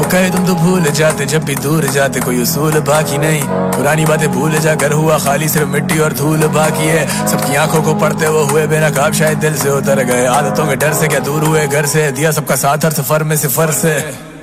वो कहे तुम तो भूल जाते जब भी दूर जाते, कोई उसूल बाकी नहीं, पुरानी बातें भूल जा, घर हुआ खाली सिर्फ मिट्टी और धूल बाकी है। सबकी आंखों को पढ़ते वो हुए बेनकाब, शायद दिल से उतर गए, आदतों के डर से क्या दूर हुए घर से, दिया सबका साथ हर सफर में सिफर से।